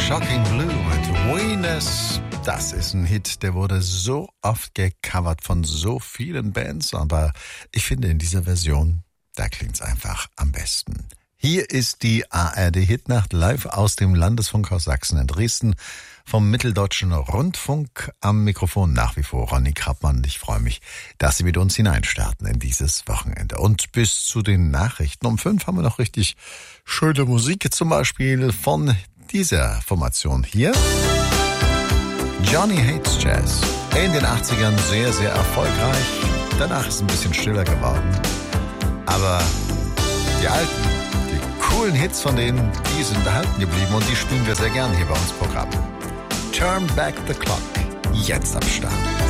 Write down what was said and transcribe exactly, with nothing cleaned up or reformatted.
Shocking Blue mit Venus. Das ist ein Hit, der wurde so oft gecovert von so vielen Bands, aber ich finde in dieser Version, da klingt's einfach am besten. Hier ist die A R D-Hitnacht live aus dem Landesfunkhaus Sachsen in Dresden vom Mitteldeutschen Rundfunk. Am Mikrofon nach wie vor Ronny Krappmann. Ich freue mich, dass Sie mit uns hineinstarten in dieses Wochenende. Und bis zu den Nachrichten um fünf haben wir noch richtig schöne Musik, zum Beispiel von dieser Formation hier. Johnny Hates Jazz. In den achtzigern sehr, sehr erfolgreich. Danach ist es ein bisschen stiller geworden. Aber die alten, coolen Hits von denen, die sind erhalten geblieben und die spielen wir sehr gern hier bei uns im Programm. Turn Back the Clock. Jetzt am Start.